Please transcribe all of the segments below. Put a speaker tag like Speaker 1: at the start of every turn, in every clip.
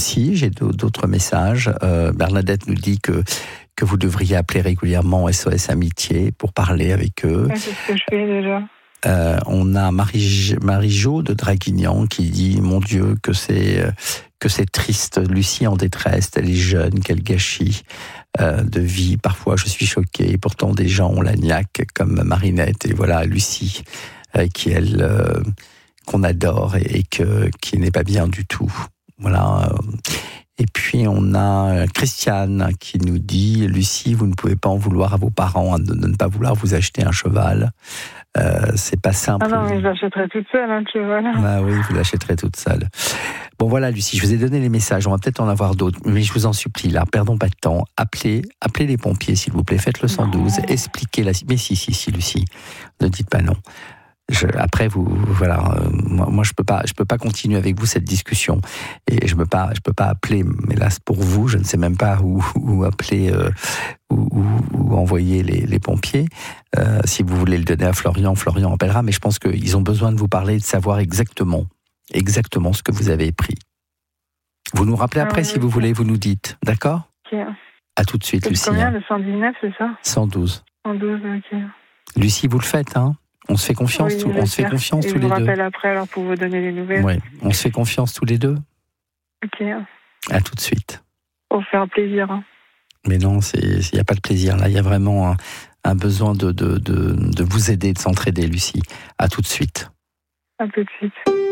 Speaker 1: Lucie, j'ai d'autres messages. Bernadette nous dit que vous devriez appeler régulièrement SOS Amitié pour parler avec eux.
Speaker 2: C'est ce que je fais déjà.
Speaker 1: On a Marie-Jo de Draguignan qui dit « Mon Dieu, que c'est triste, Lucie en détresse, elle est jeune, quel gâchis de vie. Parfois, je suis choquée. Pourtant, des gens ont la niaque comme Marinette. Et voilà, Lucie, qu'on adore et qui n'est pas bien du tout. Voilà. Et puis, on a Christiane qui nous dit « Lucie, vous ne pouvez pas en vouloir à vos parents de ne pas vouloir vous acheter un cheval. C'est pas simple. »
Speaker 2: Ah non, mais je l'achèterai toute seule, le cheval.
Speaker 1: Ah oui, vous l'achèterez toute seule. Bon voilà, Lucie, je vous ai donné les messages. On va peut-être en avoir d'autres, mais je vous en supplie, là, perdons pas de temps. Appelez les pompiers, s'il vous plaît. Faites le 112. Expliquez la... Mais si, Lucie. Ne dites pas non. Après, moi, je peux pas continuer avec vous cette discussion. Et je peux pas appeler, mais là, c'est pour vous, je ne sais même pas où appeler, ou envoyer les pompiers. Si vous voulez le donner à Florian appellera, mais je pense qu'ils ont besoin de vous parler et de savoir exactement ce que vous avez pris. Vous nous rappelez après, si vous voulez, vous nous dites, d'accord ?
Speaker 2: Ok.
Speaker 1: À tout de suite,
Speaker 2: c'est
Speaker 1: Lucie.
Speaker 2: Combien, le 119, c'est ça ?
Speaker 1: 112.
Speaker 2: 112, ok.
Speaker 1: Lucie, vous le faites, hein ? On se fait confiance,
Speaker 2: oui,
Speaker 1: on se fait confiance tous les deux.
Speaker 2: Je vous rappelle après alors pour vous donner les nouvelles.
Speaker 1: Oui, on se fait confiance tous les deux.
Speaker 2: Ok.
Speaker 1: À tout de suite.
Speaker 2: Pour faire plaisir. Hein.
Speaker 1: Mais non, il n'y a pas de plaisir là. Il y a vraiment un besoin de vous aider, de s'entraider, Lucie. À tout de suite.
Speaker 2: À tout de suite.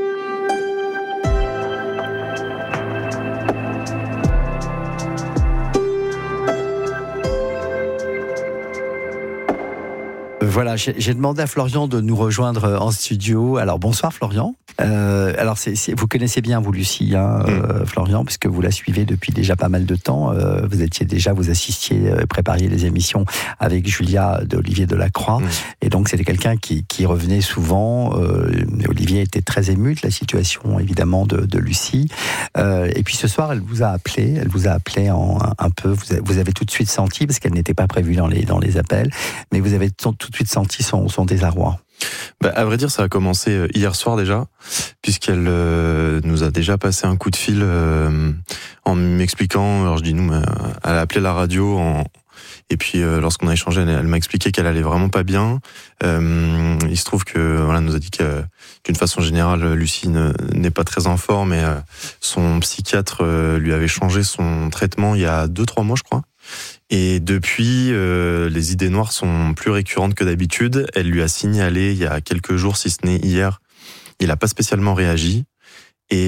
Speaker 1: Voilà, j'ai demandé à Florian de nous rejoindre en studio. Alors bonsoir Florian. Alors vous connaissez bien vous Lucie, Florian, puisque vous la suivez depuis déjà pas mal de temps. Vous assistiez, prépariez les émissions avec Julia d'Olivier Delacroix, et donc c'était quelqu'un qui revenait souvent. Olivier était très ému de la situation évidemment de Lucie. Et puis ce soir, elle vous a appelé un peu. Vous avez tout de suite senti, parce qu'elle n'était pas prévue dans les appels, mais vous avez tout de suite senti son désarroi.
Speaker 3: À vrai dire, ça a commencé hier soir déjà, puisqu'elle nous a déjà passé un coup de fil en m'expliquant, alors je dis nous, elle a appelé la radio, et puis lorsqu'on a échangé, elle m'a expliqué qu'elle allait vraiment pas bien. Il se trouve que voilà, elle nous a dit qu'une façon générale, Lucie n'est pas très en forme, et son psychiatre lui avait changé son traitement il y a 2-3 mois, je crois. Et depuis, les idées noires sont plus récurrentes que d'habitude. Elle lui a signalé il y a quelques jours, si ce n'est hier. Il n'a pas spécialement réagi. Et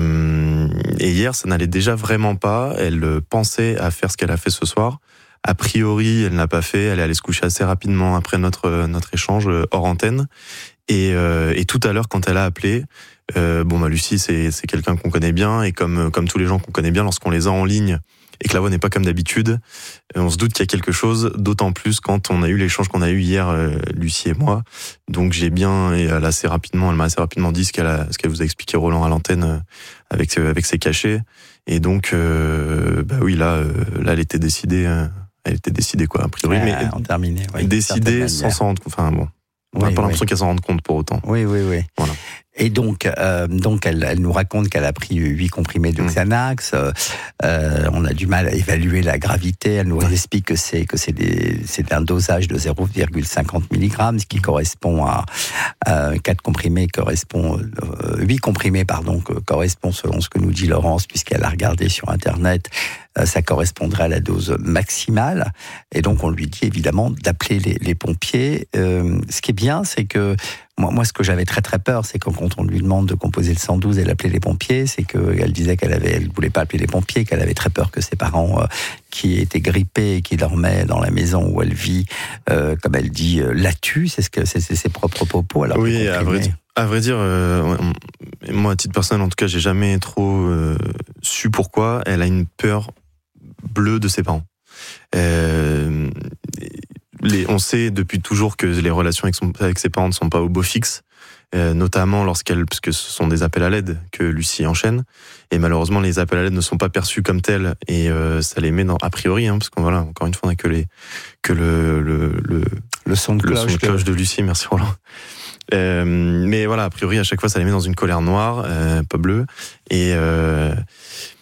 Speaker 3: hier, ça n'allait déjà vraiment pas. Elle pensait à faire ce qu'elle a fait ce soir. A priori, elle n'a pas fait. Elle est allée se coucher assez rapidement après notre échange hors antenne. Et tout à l'heure, quand elle a appelé, Lucie, c'est quelqu'un qu'on connaît bien. Et comme tous les gens qu'on connaît bien, lorsqu'on les a en ligne, et que la voix n'est pas comme d'habitude, on se doute qu'il y a quelque chose, d'autant plus quand on a eu l'échange qu'on a eu hier, Lucie et moi. Donc elle m'a assez rapidement dit ce qu'elle vous a expliqué Roland à l'antenne avec ses cachets. Et donc, là, elle était décidée quoi, a priori, mais
Speaker 1: terminé, oui,
Speaker 3: décidée sans s'en rendre compte. Enfin bon, on n'a pas l'impression qu'elle s'en rende compte pour autant.
Speaker 1: Oui.
Speaker 3: Voilà.
Speaker 1: Et donc elle nous raconte qu'elle a pris 8 comprimés de Xanax. On a du mal à évaluer la gravité. Elle nous explique que c'est un dosage de 0,50 mg, ce qui correspond à 8 comprimés correspond selon ce que nous dit Laurence, puisqu'elle a regardé sur Internet. Ça correspondrait à la dose maximale. Et donc on lui dit évidemment d'appeler les pompiers. Ce qui est bien, c'est que moi, ce que j'avais très très peur, c'est que quand on lui demande de composer le 112 et d'appeler les pompiers, c'est qu'elle disait elle voulait pas appeler les pompiers, qu'elle avait très peur que ses parents qui étaient grippés et qui dormaient dans la maison où elle vit, comme elle dit, la tuent. C'est ses propres propos. Alors
Speaker 3: oui, à vrai dire, moi, à titre personnel, en tout cas, j'ai jamais trop su pourquoi. Elle a une peur bleue de ses parents. On sait depuis toujours que les relations avec ses parents ne sont pas au beau fixe, notamment parce que ce sont des appels à l'aide que Lucie enchaîne, et malheureusement les appels à l'aide ne sont pas perçus comme tels, et ça les met a priori, parce qu'on encore une fois on n'a que le son de cloche de Lucie, merci Roland. Mais voilà, a priori à chaque fois ça les met dans une colère noire, pas bleue,